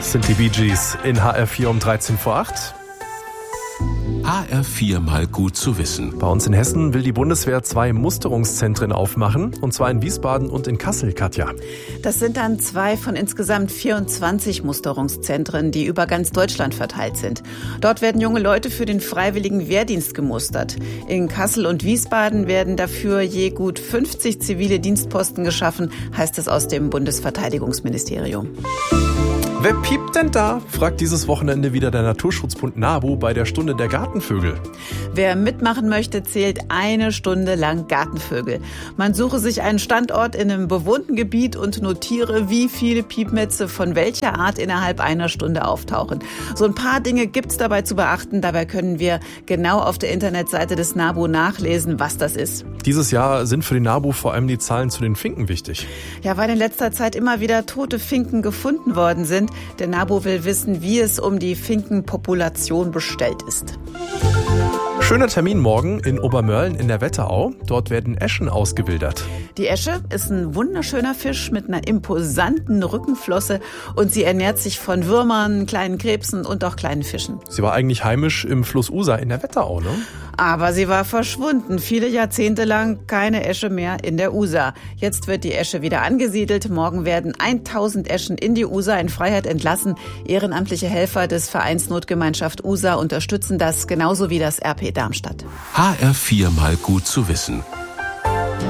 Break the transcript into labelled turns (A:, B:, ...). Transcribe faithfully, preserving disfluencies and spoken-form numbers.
A: Sind die Bee Gees in H R vier um dreizehn vor acht.
B: H R vier mal gut zu wissen.
A: Bei uns in Hessen will die Bundeswehr zwei Musterungszentren aufmachen, und zwar in Wiesbaden und in Kassel, Katja.
C: Das sind dann zwei von insgesamt vierundzwanzig Musterungszentren, die über ganz Deutschland verteilt sind. Dort werden junge Leute für den freiwilligen Wehrdienst gemustert. In Kassel und Wiesbaden werden dafür je gut fünfzig zivile Dienstposten geschaffen, heißt es aus dem Bundesverteidigungsministerium.
A: Wer piept denn da? Fragt dieses Wochenende wieder der Naturschutzbund NABU bei der Stunde der Gartenvögel.
C: Wer mitmachen möchte, zählt eine Stunde lang Gartenvögel. Man suche sich einen Standort in einem bewohnten Gebiet und notiere, wie viele Piepmetze von welcher Art innerhalb einer Stunde auftauchen. So ein paar Dinge gibt's dabei zu beachten. Dabei können wir genau auf der Internetseite des NABU nachlesen, was das ist.
A: Dieses Jahr sind für den NABU vor allem die Zahlen zu den Finken wichtig.
C: Ja, weil in letzter Zeit immer wieder tote Finken gefunden worden sind. Der NABU will wissen, wie es um die Finkenpopulation bestellt ist.
A: Schöner Termin morgen in Obermörlen in der Wetterau. Dort werden Äschen ausgewildert.
C: Die Äsche ist ein wunderschöner Fisch mit einer imposanten Rückenflosse und sie ernährt sich von Würmern, kleinen Krebsen und auch kleinen Fischen.
A: Sie war eigentlich heimisch im Fluss Usa in der Wetterau, ne?
C: Aber sie war verschwunden. Viele Jahrzehnte lang keine Äsche mehr in der Usa. Jetzt wird die Äsche wieder angesiedelt. Morgen werden tausend Äschen in die Usa in Freiheit entlassen. Ehrenamtliche Helfer des Vereins Notgemeinschaft Usa unterstützen das, genauso wie das R P Darmstadt.
B: H R vier mal gut zu wissen.